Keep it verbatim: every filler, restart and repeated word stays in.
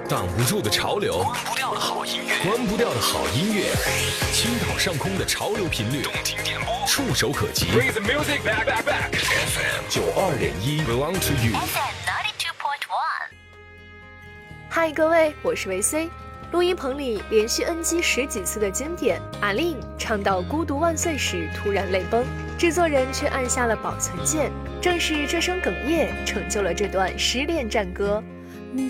挡不住的潮流， 关不掉的好音乐， 关不掉的好音乐，青岛上空的潮流频率， 动听点播， 触手可及。 Bring the music back, back, back. F M 九二点一 belong to you。 F M ninety two point one。 嗨，各位，我是维 C。录音棚里连续 N G 十几次的经典，阿令唱到孤独万岁时突然泪崩，制作人却按下了保存键，正是这声哽咽成就了这段失恋战歌。